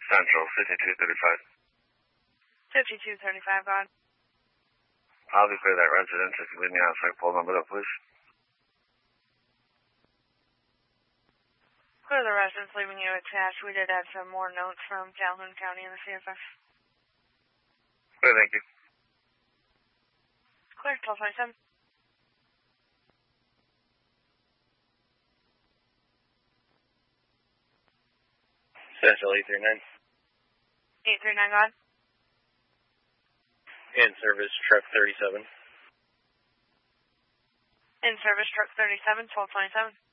Central, 5235. 5235, gone. I'll be clear that residence if you leave me outside. Pull number though, please. Clear the residence, leaving you attached. We did add some more notes from Calhoun County in the CFF. Clear, thank you. Clear, 1227. Central 839. 839, gone. In service, truck 37. In service, truck 37, 1227.